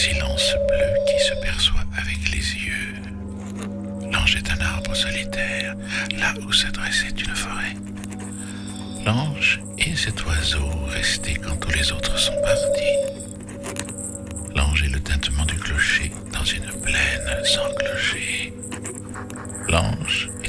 silence bleu qui se perçoit avec les yeux. L'ange est un arbre solitaire, là où se dressait une forêt. L'ange est cet oiseau resté quand tous les autres sont partis. L'ange est le tintement du clocher dans une plaine sans clocher. L'ange